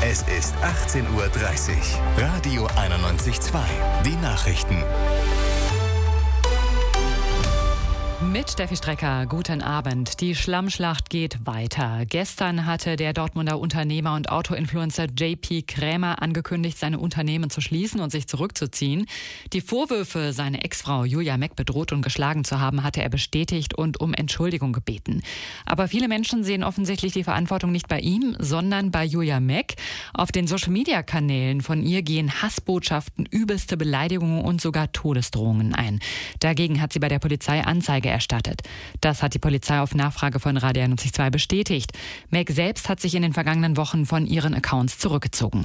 Es ist 18:30 Uhr. Radio 91.2. Die Nachrichten. Mit Steffi Strecker, guten Abend. Die Schlammschlacht geht weiter. Gestern hatte der Dortmunder Unternehmer und Autoinfluencer JP Krämer angekündigt, seine Unternehmen zu schließen und sich zurückzuziehen. Die Vorwürfe, seine Ex-Frau Julia Meck bedroht und geschlagen zu haben, hatte er bestätigt und um Entschuldigung gebeten. Aber viele Menschen sehen offensichtlich die Verantwortung nicht bei ihm, sondern bei Julia Meck. Auf den Social-Media-Kanälen von ihr gehen Hassbotschaften, übelste Beleidigungen und sogar Todesdrohungen ein. Dagegen hat sie bei der Polizei Anzeige erstattet. Das hat die Polizei auf Nachfrage von Radio 91.2 bestätigt. Meck selbst hat sich in den vergangenen Wochen von ihren Accounts zurückgezogen.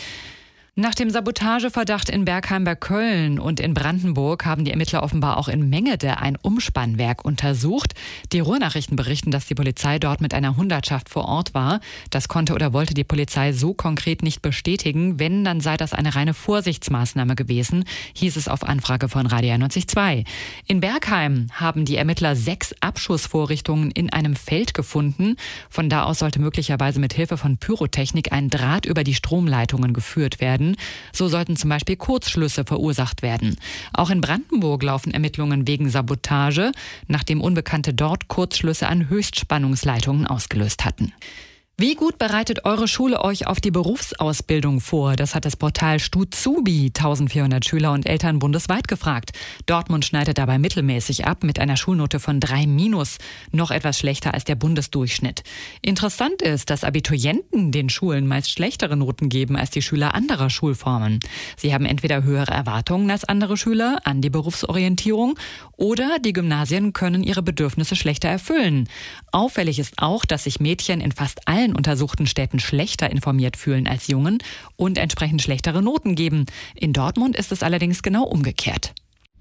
Nach dem Sabotageverdacht in Bergheim bei Köln und in Brandenburg haben die Ermittler offenbar auch in Mengede ein Umspannwerk untersucht. Die Ruhrnachrichten berichten, dass die Polizei dort mit einer Hundertschaft vor Ort war. Das konnte oder wollte die Polizei so konkret nicht bestätigen. Wenn, dann sei das eine reine Vorsichtsmaßnahme gewesen, hieß es auf Anfrage von Radio 91.2. In Bergheim haben die Ermittler 6 Abschussvorrichtungen in einem Feld gefunden. Von da aus sollte möglicherweise mit Hilfe von Pyrotechnik ein Draht über die Stromleitungen geführt werden. So sollten zum Beispiel Kurzschlüsse verursacht werden. Auch in Brandenburg laufen Ermittlungen wegen Sabotage, nachdem Unbekannte dort Kurzschlüsse an Höchstspannungsleitungen ausgelöst hatten. Wie gut bereitet eure Schule euch auf die Berufsausbildung vor? Das hat das Portal Studzubi 1400 Schüler und Eltern bundesweit gefragt. Dortmund schneidet dabei mittelmäßig ab mit einer Schulnote von 3-, noch etwas schlechter als der Bundesdurchschnitt. Interessant ist, dass Abiturienten den Schulen meist schlechtere Noten geben als die Schüler anderer Schulformen. Sie haben entweder höhere Erwartungen als andere Schüler an die Berufsorientierung oder die Gymnasien können ihre Bedürfnisse schlechter erfüllen. Auffällig ist auch, dass sich Mädchen in fast allen untersuchten Städten schlechter informiert fühlen als Jungen und entsprechend schlechtere Noten geben. In Dortmund ist es allerdings genau umgekehrt.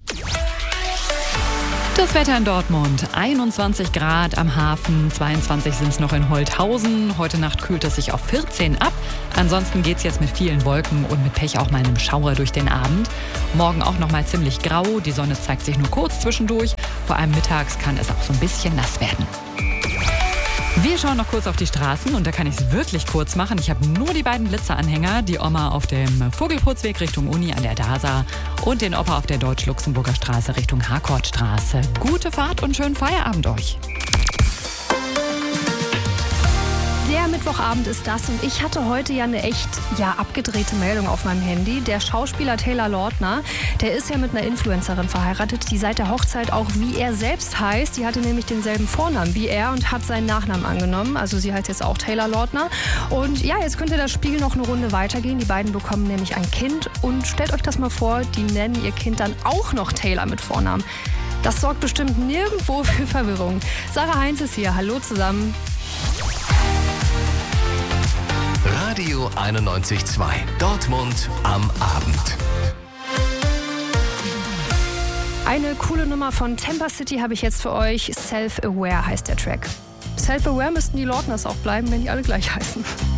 Das Wetter in Dortmund, 21 Grad am Hafen, 22 sind es noch in Holthausen. Heute Nacht kühlt es sich auf 14 ab. Ansonsten geht es jetzt mit vielen Wolken und mit Pech auch mal einem Schauer durch den Abend. Morgen auch noch mal ziemlich grau, die Sonne zeigt sich nur kurz zwischendurch. Vor allem mittags kann es auch so ein bisschen nass werden. Wir schauen noch kurz auf die Straßen und da kann ich es wirklich kurz machen. Ich habe nur die beiden Blitzeranhänger, die Oma auf dem Vogelputzweg Richtung Uni an der DASA und den Opa auf der Deutsch-Luxemburger Straße Richtung Harkortstraße. Gute Fahrt und schönen Feierabend euch. Der Mittwochabend ist das und ich hatte heute ja eine echt abgedrehte Meldung auf meinem Handy. Der Schauspieler Taylor Lautner, der ist ja mit einer Influencerin verheiratet, die seit der Hochzeit auch wie er selbst heißt. Die hatte nämlich denselben Vornamen wie er und hat seinen Nachnamen angenommen. Also sie heißt jetzt auch Taylor Lautner. Und ja, jetzt könnte das Spiel noch eine Runde weitergehen. Die beiden bekommen nämlich ein Kind und stellt euch das mal vor, die nennen ihr Kind dann auch noch Taylor mit Vornamen. Das sorgt bestimmt nirgendwo für Verwirrung. Sarah Heinz ist hier. Hallo zusammen. Radio 91.2. Dortmund am Abend. Eine coole Nummer von Temper City habe ich jetzt für euch. Self-Aware heißt der Track. Self-Aware müssten die Lautners auch bleiben, wenn die alle gleich heißen.